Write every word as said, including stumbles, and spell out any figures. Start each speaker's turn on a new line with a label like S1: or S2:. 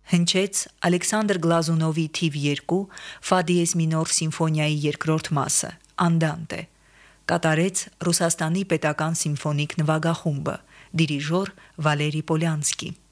S1: Հնչեց Ալեքսանդր Գլազունովի թիվ երկու ֆա դիեզ մինոր սիմֆոնիայի երկրորդ մասը Andante, կատարեց Ռուսաստանի պետական սիմֆոնիկ նվագախումբը, դիրիժոր Վալերի Պոլյանսկի։